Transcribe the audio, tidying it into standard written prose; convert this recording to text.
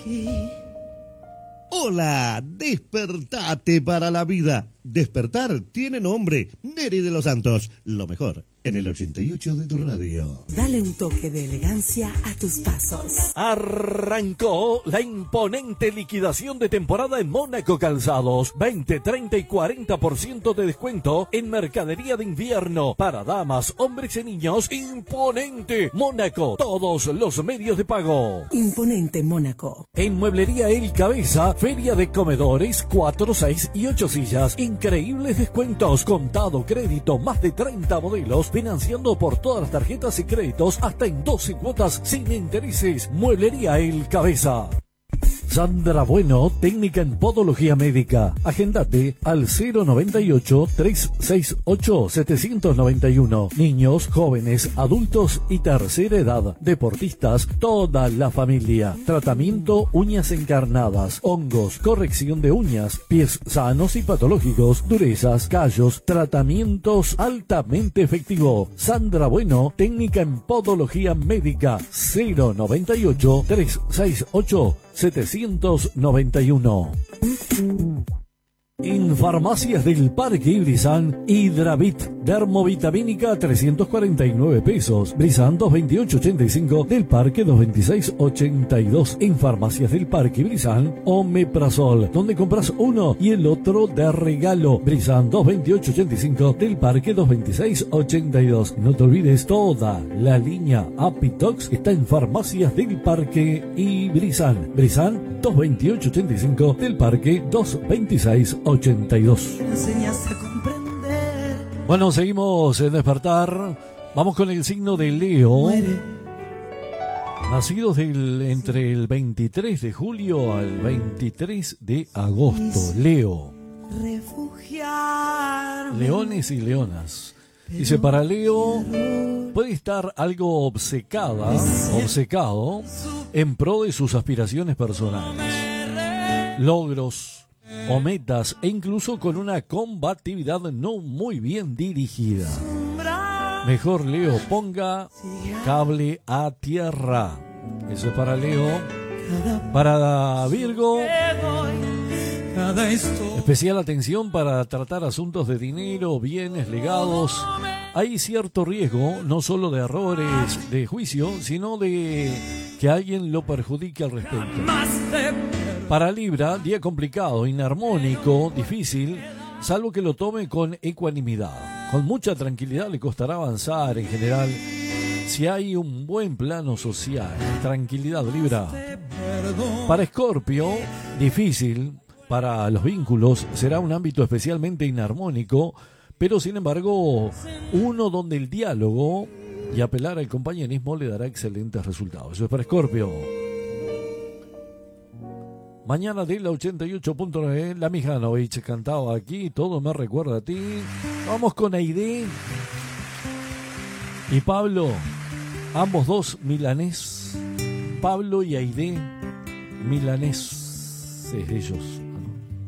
Hola, despertate para la vida. Despertar tiene nombre. Neri de los Santos. Lo mejor en el 88 de tu radio. Dale un toque de elegancia a tus pasos. Arrancó la imponente liquidación de temporada en Mónaco Calzados. 20, 30 y 40% de descuento en mercadería de invierno para damas, hombres y niños. Imponente Mónaco. Todos los medios de pago. Imponente Mónaco. En Mueblería El Cabeza, feria de comedores, 4, 6 y 8 sillas. Increíbles descuentos, contado, crédito, más de 30 modelos, financiando por todas las tarjetas y créditos hasta en 12 cuotas sin intereses. Mueblería El Cabeza. Sandra Bueno, técnica en podología médica. Agendate al 098-368-791. Niños, jóvenes, adultos y tercera edad. Deportistas, toda la familia. Tratamiento uñas encarnadas, hongos, corrección de uñas, pies sanos y patológicos, durezas, callos, tratamientos altamente efectivo. Sandra Bueno, técnica en podología médica. 098-368-791. En Farmacias del Parque Ibrizán, Hidravit, dermovitamínica 349 pesos, Brizán 228.85, del Parque 226.82. En Farmacias del Parque Ibrizán, Omeprazol, donde compras uno y el otro de regalo, Brizán 228.85, del Parque 226.82. No te olvides, toda la línea Apitox está en Farmacias del Parque Ibrizán, Brizán 228.85, del Parque 226.82. Bueno, seguimos en Despertar. Vamos con el signo de Leo. Nacidos entre el 23 de julio al 23 de agosto. Leo. Leones y leonas. Dice, para Leo puede estar algo obcecado en pro de sus aspiraciones personales, logros o metas, e incluso con una combatividad no muy bien dirigida. Mejor, Leo, ponga cable a tierra. Eso es para Leo. Para Virgo, especial atención para tratar asuntos de dinero, bienes, legados. Hay cierto riesgo, no solo de errores de juicio, sino de que alguien lo perjudique al respecto. Para Libra, día complicado, inarmónico, difícil, salvo que lo tome con ecuanimidad. Con mucha tranquilidad le costará avanzar en general. Si hay un buen plano social, tranquilidad, Libra. Para Escorpio, difícil. Para los vínculos será un ámbito especialmente inarmónico, pero sin embargo, uno donde el diálogo y apelar al compañerismo le dará excelentes resultados. Eso es para Escorpio. Mañana de la 88.9, la Mijanovic cantaba aquí, todo me recuerda a ti. Vamos con Aide y Pablo, ambos dos milanés. Pablo y Aide, milaneses ellos.